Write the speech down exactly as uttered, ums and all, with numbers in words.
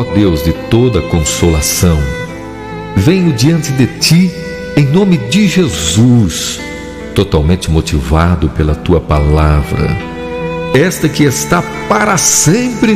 Deus de toda consolação, venho diante de Ti em nome de Jesus, totalmente motivado pela Tua palavra, esta que está para sempre